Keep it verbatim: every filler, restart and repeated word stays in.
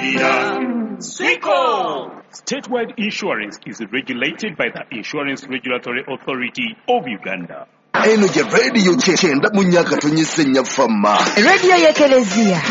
Swiko! Statewide insurance is regulated by the Insurance Regulatory Authority of Uganda. Eno je radio chenda munyaka tunyise nyafama. Radio ya Kelezia.